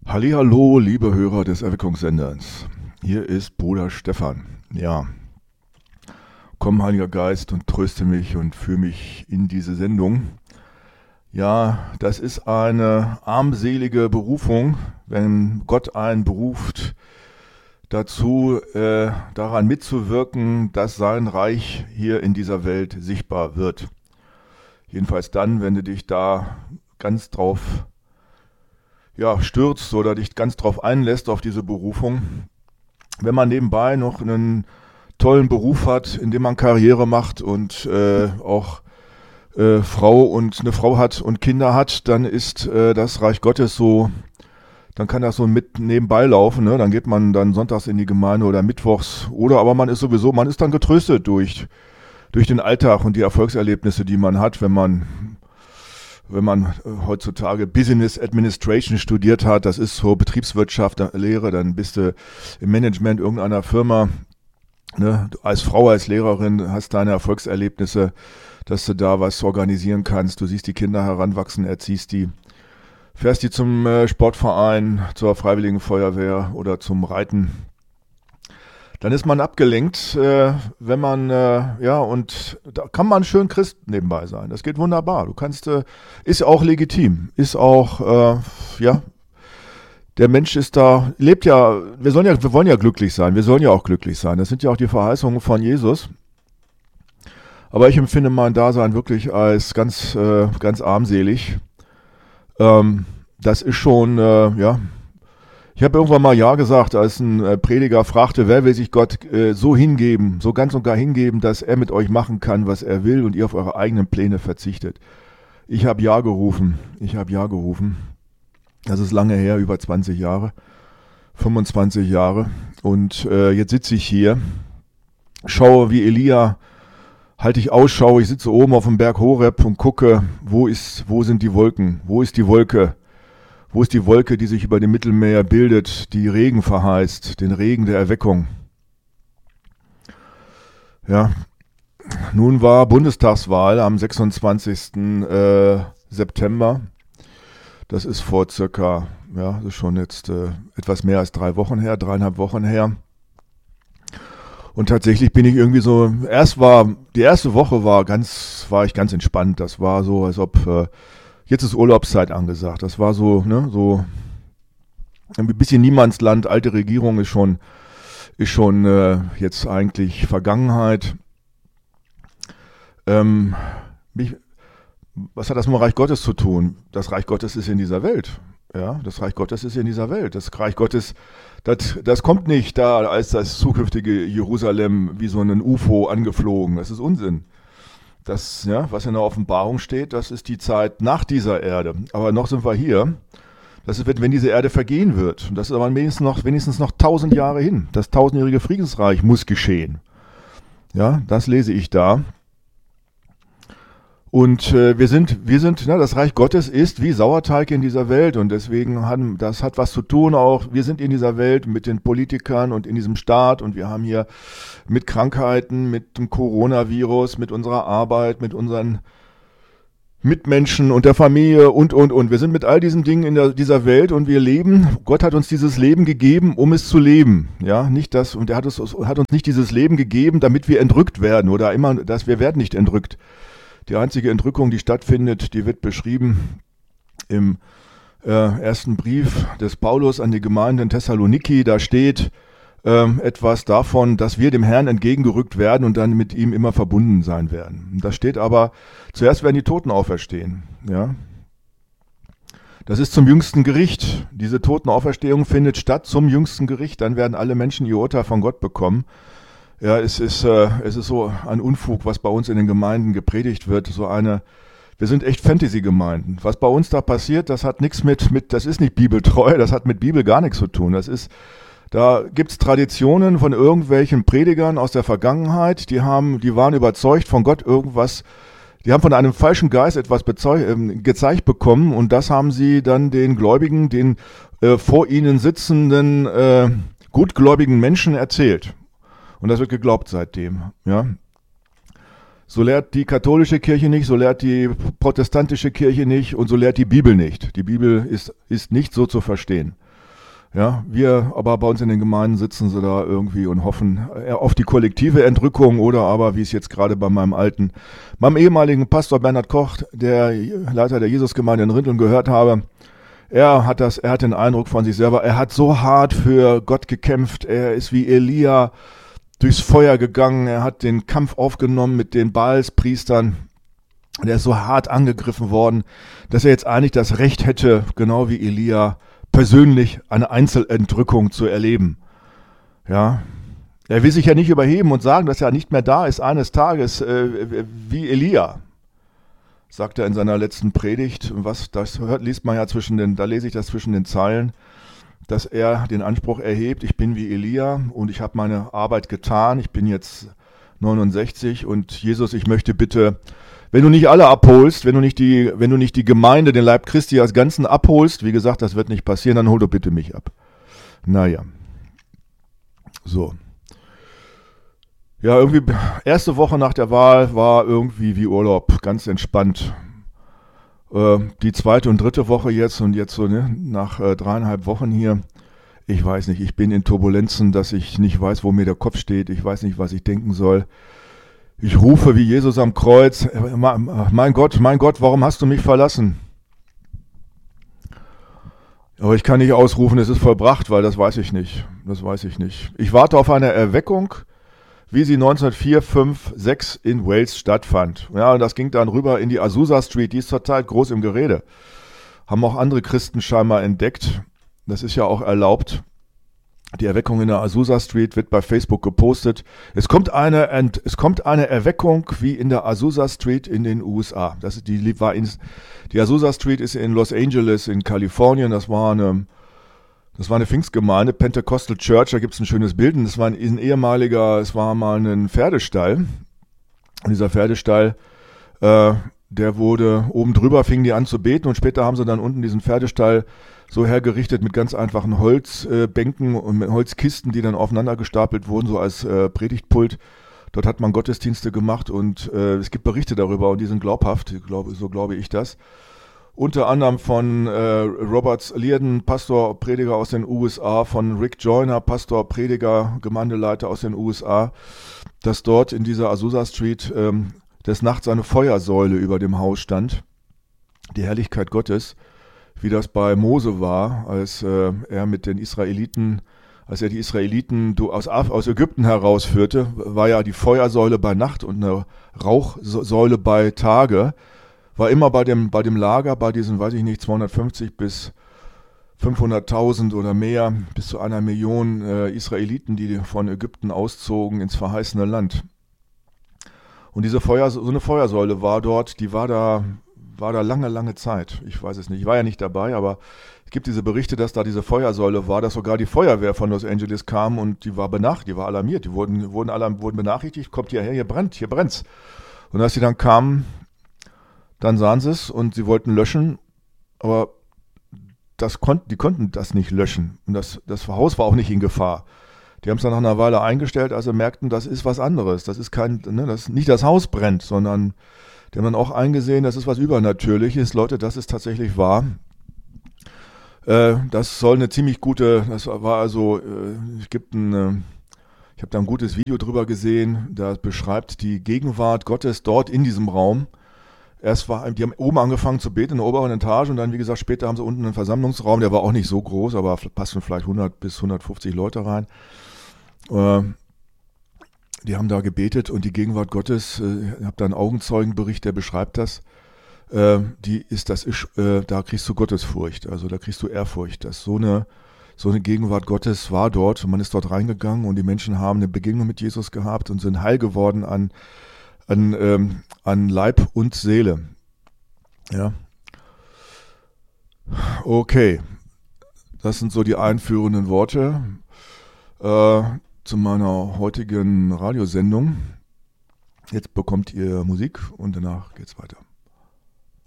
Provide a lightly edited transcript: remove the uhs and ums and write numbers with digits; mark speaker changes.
Speaker 1: Hallihallo, liebe Hörer des Erweckungssenders. Hier ist Bruder Stefan. Ja, komm, Heiliger Geist, und tröste mich und führe mich in diese Sendung. Ja, das ist eine armselige Berufung, wenn Gott einen beruft, dazu daran mitzuwirken, dass sein Reich hier in dieser Welt sichtbar wird. Jedenfalls dann, wenn du dich da ganz drauf stürzt oder dich ganz drauf einlässt auf diese Berufung. Wenn man nebenbei noch einen tollen Beruf hat, in dem man Karriere macht und auch eine Frau hat und Kinder hat, dann ist das Reich Gottes so, dann kann das so mit nebenbei laufen, ne? Dann geht man dann sonntags in die Gemeinde oder mittwochs, oder aber man ist dann getröstet durch den Alltag und die Erfolgserlebnisse, die man hat, wenn man heutzutage Business Administration studiert hat. Das ist so Betriebswirtschaft, Lehre, dann bist du im Management irgendeiner Firma, ne? Du als Frau, als Lehrerin hast deine Erfolgserlebnisse, dass du da was organisieren kannst. Du siehst die Kinder heranwachsen, erziehst die, fährst die zum Sportverein, zur Freiwilligen Feuerwehr oder zum Reiten. Dann ist man abgelenkt, wenn man, und da kann man schön Christ nebenbei sein. Das geht wunderbar. Du kannst, ist auch legitim, ist auch, der Mensch ist da, lebt ja, wir wollen ja glücklich sein, wir sollen ja auch glücklich sein. Das sind ja auch die Verheißungen von Jesus. Aber ich empfinde mein Dasein wirklich als ganz armselig. Das ist schon, Ich habe irgendwann mal Ja gesagt, als ein Prediger fragte, wer will sich Gott so hingeben, so ganz und gar hingeben, dass er mit euch machen kann, was er will und ihr auf eure eigenen Pläne verzichtet. Ich habe Ja gerufen. Das ist lange her, über 20 Jahre, 25 Jahre. Und jetzt sitze ich hier, schaue wie Elia, halte ich Ausschau, ich sitze oben auf dem Berg Horeb und gucke, wo sind die Wolken, wo ist die Wolke? Wo ist die Wolke, die sich über dem Mittelmeer bildet, die Regen verheißt, den Regen der Erweckung? Ja, nun war Bundestagswahl am 26. September. Das ist vor circa, das ist schon jetzt etwas mehr als 3,5 Wochen her. Und tatsächlich bin ich irgendwie so, die erste Woche war ich ganz entspannt. Das war so, als ob jetzt ist Urlaubszeit angesagt. Das war so, so ein bisschen Niemandsland. Alte Regierung ist schon jetzt eigentlich Vergangenheit. Was hat das mit dem Reich Gottes zu tun? Das Reich Gottes ist in dieser Welt. Ja, das Reich Gottes ist in dieser Welt. Das Reich Gottes, das kommt nicht da als das zukünftige Jerusalem wie so ein UFO angeflogen. Das ist Unsinn. Das, was in der Offenbarung steht, das ist die Zeit nach dieser Erde. Aber noch sind wir hier. Das wird, wenn diese Erde vergehen wird. Und das ist aber wenigstens noch 1000 Jahre hin. Das 1000-jährige Friedensreich muss geschehen. Ja, das lese ich da. Und wir sind, das Reich Gottes ist wie Sauerteig in dieser Welt. Und deswegen das hat was zu tun auch. Wir sind in dieser Welt mit den Politikern und in diesem Staat. Und wir haben hier mit Krankheiten, mit dem Coronavirus, mit unserer Arbeit, mit unseren Mitmenschen und der Familie und. Wir sind mit all diesen Dingen in dieser Welt und wir leben. Gott hat uns dieses Leben gegeben, um es zu leben. Ja, nicht das, und er hat uns nicht dieses Leben gegeben, damit wir entrückt werden oder immer, dass wir werden nicht entrückt. Die einzige Entrückung, die stattfindet, die wird beschrieben im ersten Brief des Paulus an die Gemeinde in Thessaloniki. Da steht etwas davon, dass wir dem Herrn entgegengerückt werden und dann mit ihm immer verbunden sein werden. Da steht aber, zuerst werden die Toten auferstehen. Ja? Das ist zum jüngsten Gericht. Diese Totenauferstehung findet statt zum jüngsten Gericht. Dann werden alle Menschen ihr Urteil von Gott bekommen. Ja, es ist so ein Unfug, was bei uns in den Gemeinden gepredigt wird. Wir sind echt Fantasy-Gemeinden. Was bei uns da passiert, das hat nichts das ist nicht bibeltreu, das hat mit Bibel gar nichts zu tun. Da gibt's Traditionen von irgendwelchen Predigern aus der Vergangenheit, die waren überzeugt von Gott irgendwas, die haben von einem falschen Geist etwas gezeigt bekommen und das haben sie dann den Gläubigen, den vor ihnen sitzenden gutgläubigen Menschen erzählt. Und das wird geglaubt seitdem, ja. So lehrt die katholische Kirche nicht, so lehrt die protestantische Kirche nicht und so lehrt die Bibel nicht. Die Bibel ist nicht so zu verstehen. Ja, wir aber bei uns in den Gemeinden sitzen sie da irgendwie und hoffen auf die kollektive Entrückung oder aber, wie es jetzt gerade bei meinem ehemaligen Pastor Bernhard Koch, der Leiter der Jesusgemeinde in Rinteln, gehört habe. Er hat den Eindruck von sich selber, er hat so hart für Gott gekämpft, er ist wie Elia durchs Feuer gegangen, er hat den Kampf aufgenommen mit den Baalspriestern, der ist so hart angegriffen worden, dass er jetzt eigentlich das Recht hätte, genau wie Elia, persönlich eine Einzelentrückung zu erleben. Ja, er will sich ja nicht überheben und sagen, dass er nicht mehr da ist eines Tages wie Elia, sagt er in seiner letzten Predigt. Liest man ja da lese ich das zwischen den Zeilen, dass er den Anspruch erhebt, ich bin wie Elia und ich habe meine Arbeit getan, ich bin jetzt 69 und Jesus, ich möchte bitte, wenn du nicht alle abholst, wenn du nicht die Gemeinde, den Leib Christi als Ganzen abholst, wie gesagt, das wird nicht passieren, dann hol doch bitte mich ab. Naja. So. Ja, irgendwie, erste Woche nach der Wahl war irgendwie wie Urlaub, ganz entspannt. Die zweite und dritte Woche jetzt so, nach 3,5 Wochen hier, ich weiß nicht, ich bin in Turbulenzen, dass ich nicht weiß, wo mir der Kopf steht, ich weiß nicht, was ich denken soll. Ich rufe wie Jesus am Kreuz, mein Gott, warum hast du mich verlassen? Aber ich kann nicht ausrufen, es ist vollbracht, weil das weiß ich nicht. Ich warte auf eine Erweckung, wie sie 1904, 5, 6 in Wales stattfand. Ja, und das ging dann rüber in die Azusa Street, die ist zurzeit groß im Gerede. Haben auch andere Christen scheinbar entdeckt. Das ist ja auch erlaubt. Die Erweckung in der Azusa Street wird bei Facebook gepostet. Es kommt eine Erweckung wie in der Azusa Street in den USA. Die Azusa Street ist in Los Angeles in Kalifornien. Das war eine Pfingstgemeinde, Pentecostal Church. Da gibt es ein schönes Bild. Es war mal ein Pferdestall. Und dieser Pferdestall, der wurde oben drüber, fingen die an zu beten und später haben sie dann unten diesen Pferdestall so hergerichtet mit ganz einfachen Holzbänken und mit Holzkisten, die dann aufeinander gestapelt wurden, so als Predigtpult. Dort hat man Gottesdienste gemacht und es gibt Berichte darüber und die sind glaubhaft, so glaube ich das. Unter anderem von Robert Liardon, Pastor, Prediger aus den USA, von Rick Joyner, Pastor, Prediger, Gemeindeleiter aus den USA, dass dort in dieser Azusa Street des Nachts eine Feuersäule über dem Haus stand, die Herrlichkeit Gottes, wie das bei Mose war, als er die Israeliten aus Ägypten herausführte, war ja die Feuersäule bei Nacht und eine Rauchsäule bei Tage, war immer bei dem Lager, bei diesen, 250 bis 500.000 oder mehr, bis zu 1 Million Israeliten, die von Ägypten auszogen ins verheißene Land. Und so eine Feuersäule war dort, die war da lange Zeit. Ich weiß es nicht. Ich war ja nicht dabei, aber es gibt diese Berichte, dass da diese Feuersäule war, dass sogar die Feuerwehr von Los Angeles kam und die war alarmiert. Die wurden benachrichtigt, kommt hierher, hier brennt's. Und als sie dann kamen, dann sahen sie es und sie wollten löschen, aber die konnten das nicht löschen. Und das Haus war auch nicht in Gefahr. Die haben es dann nach einer Weile eingestellt, als sie merkten, das ist was anderes. Das ist nicht das Haus brennt, sondern die haben dann auch eingesehen, das ist was Übernatürliches. Leute, das ist tatsächlich wahr. Das soll eine ziemlich gute, das war also, ich habe da ein gutes Video drüber gesehen, das beschreibt die Gegenwart Gottes dort in diesem Raum. Die haben oben angefangen zu beten in der oberen Etage und dann, wie gesagt, später haben sie unten einen Versammlungsraum, der war auch nicht so groß, aber passen vielleicht 100 bis 150 Leute rein. Die haben da gebetet und die Gegenwart Gottes, ich habe da einen Augenzeugenbericht, der beschreibt das, da kriegst du Gottesfurcht, also da kriegst du Ehrfurcht. So eine Gegenwart Gottes war dort und man ist dort reingegangen und die Menschen haben eine Begegnung mit Jesus gehabt und sind heil geworden an Leib und Seele. Ja. Okay, das sind so die einführenden Worte zu meiner heutigen Radiosendung. Jetzt bekommt ihr Musik und danach geht's weiter.